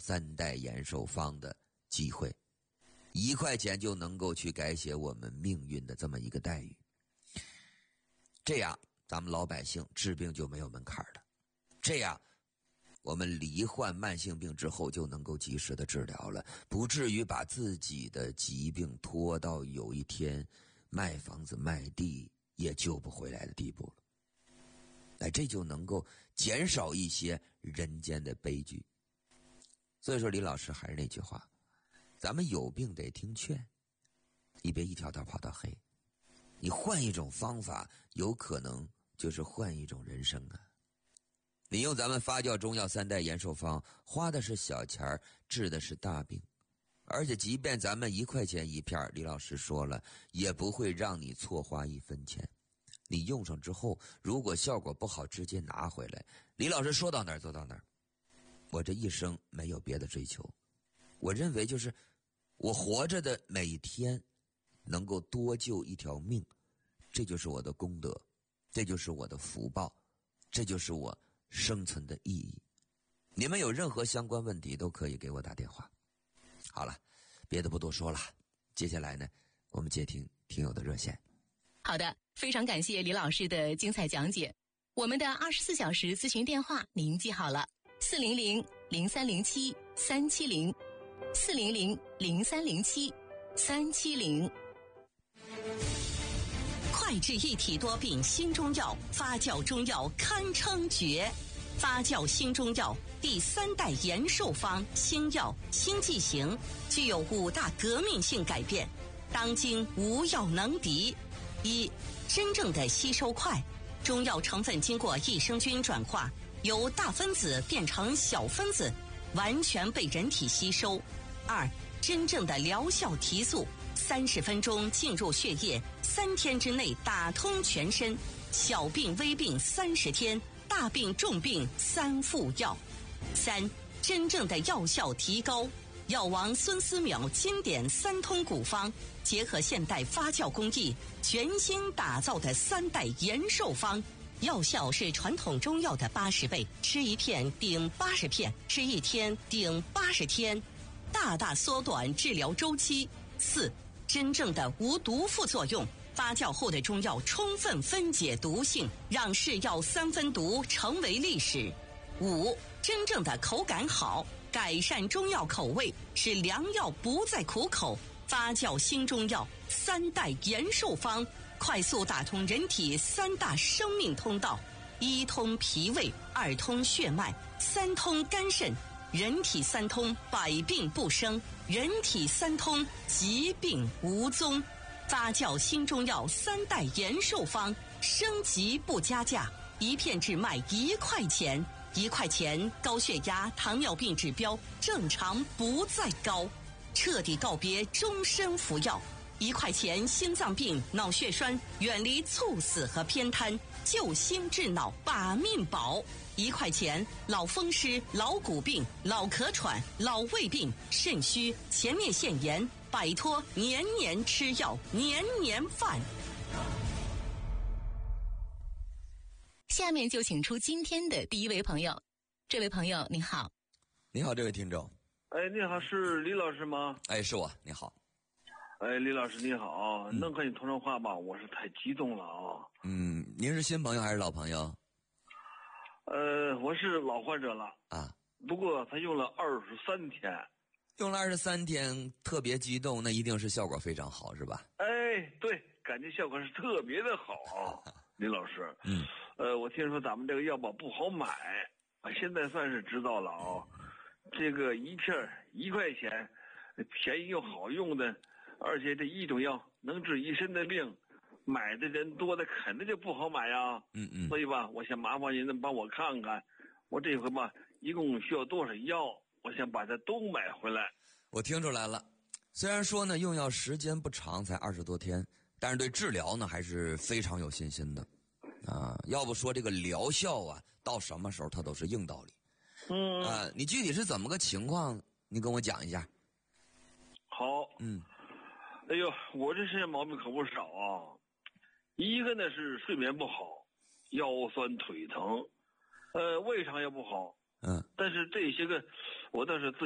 3代延寿方的机会，1块钱就能够去改写我们命运的这么一个待遇。这样咱们老百姓治病就没有门槛了，这样我们罹患慢性病之后就能够及时的治疗了，不至于把自己的疾病拖到有一天卖房子卖地也救不回来的地步了。这就能够减少一些人间的悲剧。所以说李老师还是那句话，咱们有病得听劝，你别一条道跑到黑，你换一种方法，有可能就是换一种人生啊。你用咱们发酵中药3代延寿方，花的是小钱，治的是大病，而且即便咱们1块钱一片，李老师说了，也不会让你错花1分钱。你用上之后，如果效果不好，直接拿回来。李老师说到哪儿做到哪儿。我这一生没有别的追求，我认为就是我活着的每一天能够多救一条命，这就是我的功德，这就是我的福报，这就是我生存的意义。你们有任何相关问题都可以给我打电话。好了，别的不多说了，接下来呢，我们接听听友的热线。 好的，非常感谢李老师的精彩讲解。我们的24小时咨询电话您记好了，400-0307-370，400-0307-370。 快治一体多病新中药，发酵中药堪称绝。发酵新中药第3代延寿方新药新剂型，具有5大革命性改变，当今无药能敌。1. 真正的吸收快，中药成分经过益生菌转化，由大分子变成小分子，完全被人体吸收。2. 真正的疗效提速，30分钟进入血液，3天之内打通全身，小病微病30天，大病重病3副药。3. 真正的药效提高，药王孙思邈经典3通古方，结合现代发酵工艺，全新打造的3代延寿方，药效是传统中药的80倍，吃1片顶80片，吃1天顶80天，大大缩短治疗周期。4. 真正的无毒副作用，发酵后的中药充分分解毒性，让是药3分毒成为历史。5. 真正的口感好，改善中药口味，使良药不再苦口。发酵新中药3代延寿方，快速打通人体3大生命通道：1通脾胃，2通血脉，3通肝肾。人体3通，百病不生；人体3通，疾病无踪。发酵新中药3代延寿方，升级不加价，1片只卖1块钱，1块钱高血压、糖尿病指标正常不再高，彻底告别终身服药。1块钱心脏病、脑血栓远离猝死和偏瘫，救心治脑把命保。1块钱老风湿、老骨病、老咳喘、老胃病、肾虚、前列腺炎，摆脱年年吃药、年年犯。 下面就请出今天的第一位朋友。这位朋友您好。 你好，这位听众。 你好，是李老师吗？ 是我，你好。 李老师你好，能和你通上话吧？我是太激动了啊。 您是新朋友还是老朋友？ 我是老患者了啊， 不过他用了23天。 用了23天，特别激动，那一定是效果非常好，是吧？ 对，感觉效果是特别的好啊，李老师。我听说咱们这个药吧不好买，现在算是知道了啊。这个一片1块钱，便宜又好用的，而且这一种药能治一身的病，买的人多的肯定就不好买呀。所以吧，我想麻烦您能帮我看看，我这回吧一共需要多少药，我想把它都买回来。 我听出来了，虽然说呢用药时间不长，才20多天，但是对治疗呢还是非常有信心的啊。要不说这个疗效啊，到什么时候它都是硬道理。你具体是怎么个情况？你跟我讲一下。 好。哎呦，我这身上毛病可不少啊。一个呢是睡眠不好，腰酸腿疼，胃肠也不好。但是这些个我倒是自